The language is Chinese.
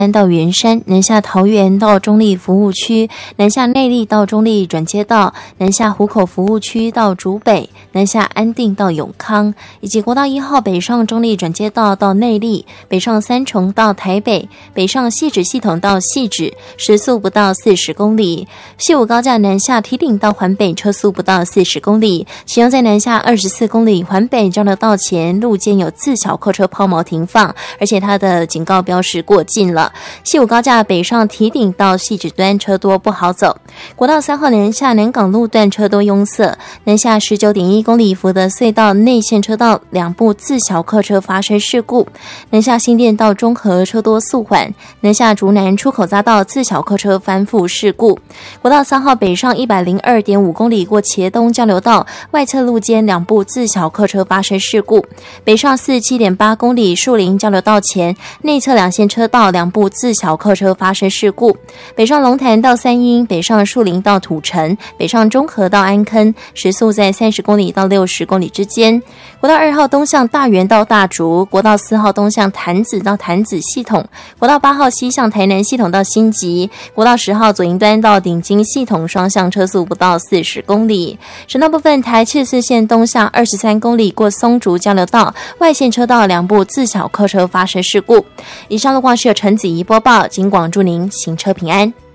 到圆山，南下桃园到中立服务区，南下内壢到中立转接道，南下湖口服务区到竹北，南下安定到永康，以及国道1号北上中立转接道到内壢，北上三重到台北，北上汐止系统到汐止，时速不到40公里。西武高架南下堤顶到环北，车速不到40公里。其中在南下24公里环北交流道前路肩有自小客车抛锚停放，而且它的警告标识过近了。西武高架北上堤顶到汐止端车多不好走。国道3号南下南港路段车多拥塞，南下19.1公里福德隧道内线车道2部自小客车发生事故，南下新店到中和车多速缓，南下竹南出口匝道自小客车翻覆事故。国道3号北上102.5公里过茄东交流道外侧路肩2部自小客车发生事故，北上47.8公里树林交流道前内侧2线车道2部自小客车发生事故，北上龙潭到三鶯，北上树林到土城，北上中和到安坑，时速在30公里到60公里之间。国道2号东向大园到大竹，国道4号东向潭子到潭子系统，国道8号西向台南系统到新集，国道10号左营端到顶金系统双向车速不到40公里。省道部分，台74线东向23公里过松竹交流道外线车道2部自小客车发生事故。以上路况是由陈子怡播报，警广祝您行车平安。